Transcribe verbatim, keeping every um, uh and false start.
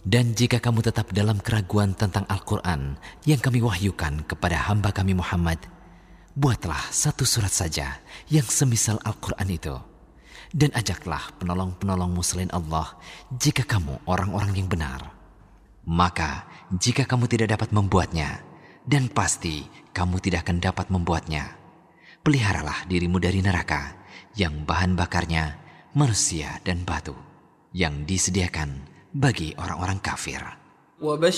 Dan jika kamu tetap dalam keraguan tentang Al-Quran yang kami wahyukan kepada hamba kami Muhammad, buatlah satu surat saja yang semisal Al-Quran itu. Dan ajaklah penolong-penolongmu selain Allah jika kamu orang-orang yang benar. Maka jika kamu tidak dapat membuatnya, dan pasti kamu tidak akan dapat membuatnya, peliharalah dirimu dari neraka yang bahan bakarnya manusia dan batu, yang disediakan bagi orang-orang kafir.